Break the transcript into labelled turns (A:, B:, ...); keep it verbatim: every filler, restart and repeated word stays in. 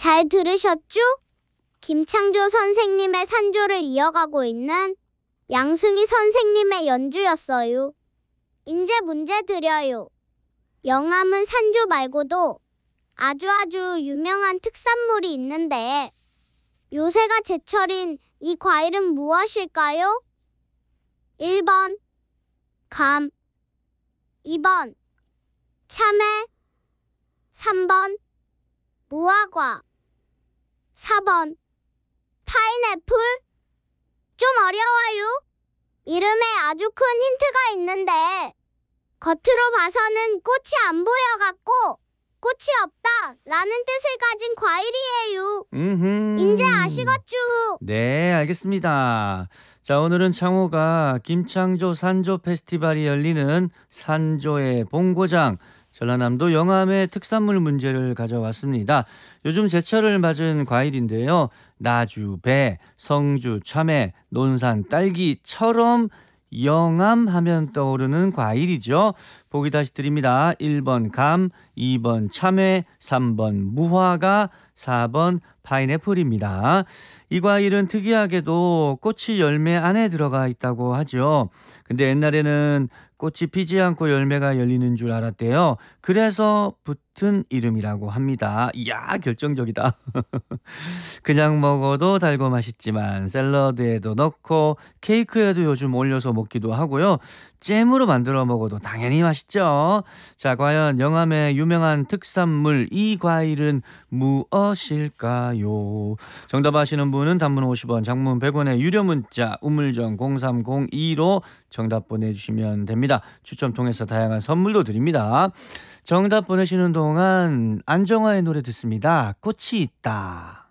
A: 잘 들으셨죠? 김창조 선생님의 산조를 이어가고 있는 양승희 선생님의 연주였어요. 이제 문제 드려요. 영암은 산조 말고도 아주 아주 유명한 특산물이 있는데 요새가 제철인 이 과일은 무엇일까요? 일 번 감, 이 번 참외, 삼 번 무화과, 사 번 파인애플. 좀 어려워요. 이름에 아주 큰 힌트가 있는데 겉으로 봐서는 꽃이 안 보여갖고 꽃이 없다 라는 뜻을 가진 과일이에요.
B: 음흠.
A: 인제 아시겠죠?
B: 네, 알겠습니다. 자, 오늘은 창호가 김창조 산조 페스티벌이 열리는 산조의 본고장 전라남도 영암의 특산물 문제를 가져왔습니다. 요즘 제철을 맞은 과일인데요. 나주, 배, 성주, 참외, 논산, 딸기처럼 영암 하면 떠오르는 과일이죠. 보기 다시 드립니다. 일 번 감, 이 번 참외, 삼 번 무화과, 사 번 파인애플입니다. 이 과일은 특이하게도 꽃이 열매 안에 들어가 있다고 하죠. 근데 옛날에는 꽃이 피지 않고 열매가 열리는 줄 알았대요. 그래서 붙은 이름이라고 합니다. 이야, 결정적이다. 그냥 먹어도 달고 맛있지만 샐러드에도 넣고 케이크에도 요즘 올려서 먹기도 하고요. 잼으로 만들어 먹어도 당연히 맛있죠. 자, 과연 영암의 유명한 특산물 이 과일은 무엇일까요? 정답 아시는 분은 단문 오십 원, 장문 백 원의 유료 문자 우물정 공삼공이로 정답 보내주시면 됩니다. 추첨 통해서 다양한 선물도 드립니다. 정답 보내시는 동안 안정화의 노래 듣습니다. 꽃이 있다.